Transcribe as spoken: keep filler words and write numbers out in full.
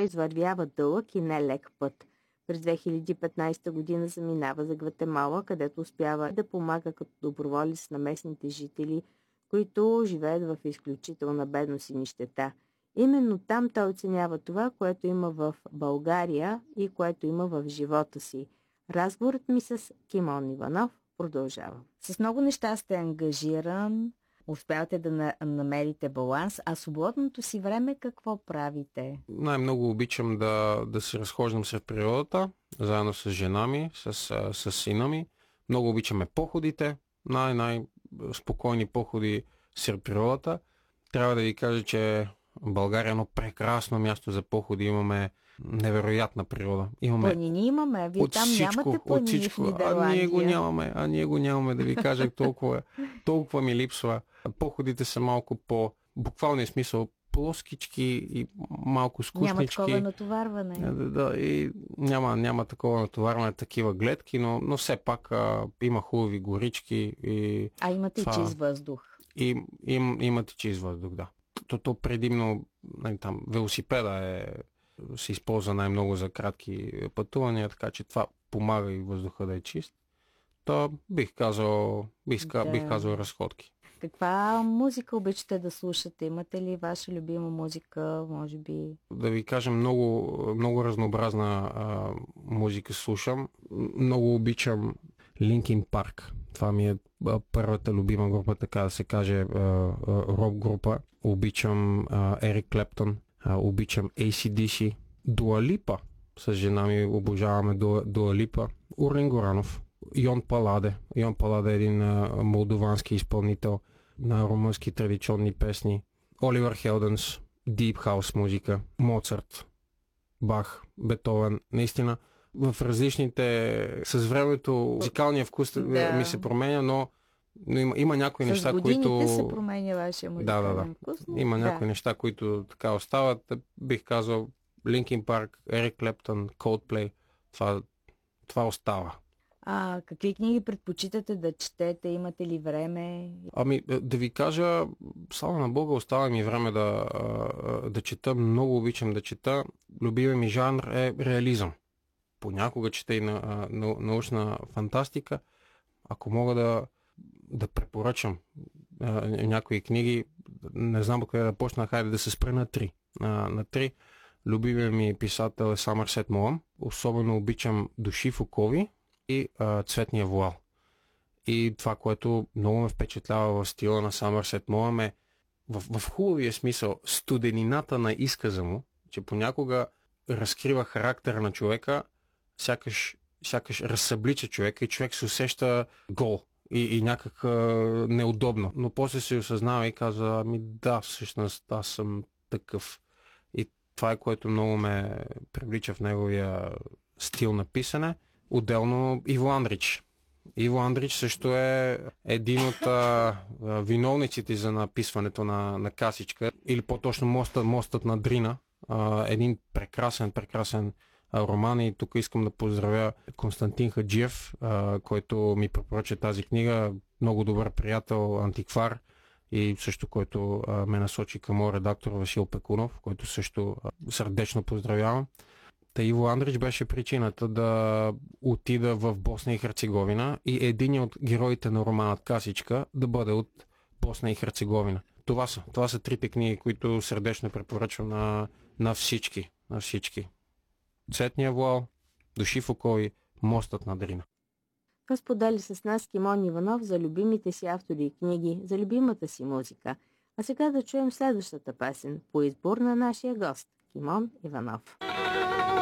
извървява дълъг и нелек път. През две хиляди и петнадесета година заминава за Гватемала, където успява да помага като доброволец на местните жители, които живеят в изключителна бедност и нищета. Именно там той оценява това, което има в България и което има в живота си. Разговорът ми с Кимон Иванов продължава. С много неща сте ангажиран, успявате да на- намерите баланс, а свободното си време какво правите? Най-много обичам да, да се разхождам сред природата, заедно с жена ми, с, с сина ми. Много обичаме походите, най-най-спокойни походи сред природата. Трябва да ви кажа, че България е едно прекрасно място за походи. Имаме невероятна природа. Имаме Планини имаме, вие там всичко, нямате планини всичко. в Нидерландия. А ние го нямаме, а ние го нямаме, да ви кажа, толкова, толкова ми липсва. Походите са малко по, буквалния смисъл, плоскички и малко скучнички. Няма такова натоварване. Да, да, и няма, няма такова натоварване, такива гледки, но, но все пак а, има хубави горички. И а имате това, и чист въздух. И, им, имате чист въздух, да. То, то предимно, нали, там, велосипеда е, се използва най-много за кратки пътувания, така че това помага и въздуха да е чист. То бих казал, бих, да. бих казал разходки. Каква музика обичате да слушате? Имате ли ваша любима музика, може би? Да ви кажа, много, много разнообразна а, музика слушам. Много обичам Linkin Park. Това ми е а, първата любима група, така да се каже, а, а, рок група. Обичам Ерик Клептън, а, обичам Ей Си Ди Си, Дуа Липа. С жена ми обожаваме Дуа Липа. Урлин Горанов, Йон Паладе. Йон Паладе е един а, молдовански изпълнител на румънски традиционни песни. Оливър Хелденс, Deep House музика, Моцарт, Бах, Бетовен. Наистина, в различните... С времето музикалния вкус да. ми се променя, но, но има, има някои с неща, които... се променя вашия музикален да, да, да. вкус. Има да. някои неща, които така остават. Бих казал Linkin Park, Ерик Клептън, Coldplay. Това, това остава. А какви книги предпочитате да четете? Имате ли време? Ами, да ви кажа, слава на Бога, остава ми време да, да чета. Много обичам да чета. Любимия ми жанр е реализъм. Понякога чета и на, на, научна фантастика. Ако мога да, да препоръчам а, някои книги, не знам къде да почна, хайде да се спра на три. А, на три. Любимия ми писател е Съмърсет Моъм. Особено обичам Души в окови и а, Цветния вуал. И това, което много ме впечатлява в стила на Съмърсет Моъм е в, в хубавия смисъл студенината на изказа му, че понякога разкрива характера на човека, сякаш, сякаш разсъблича човека и човек се усеща гол и, и някак а, неудобно. Но после се осъзнава и казва, ами да, всъщност аз съм такъв. И това е, което много ме привлича в неговия стил на писане. Отделно Иво Андрич. Иво Андрич също е един от а, виновниците за написването на, на Касичка, или по-точно мостът, мостът на Дрина. А, един прекрасен, прекрасен а, роман, и тук искам да поздравя Константин Хаджиев, а, който ми препоръча тази книга. Много добър приятел, антиквар, и също който а, ме насочи към моя редактор Васил Пекунов, който също а, сърдечно поздравявам. Та Иво Андрич беше причината да отида в Босна и Херцеговина и един от героите на романът Касичка да бъде от Босна и Херцеговина. Това са, това са трите книги, които сърдечно препоръчвам на, на всички. На всички. Цветния вуал, Души в окови, Мостът на Дрина. Това сподели с нас Кимон Иванов за любимите си автори и книги, за любимата си музика. А сега да чуем следващата песен по избор на нашия гост Кимон Иванов.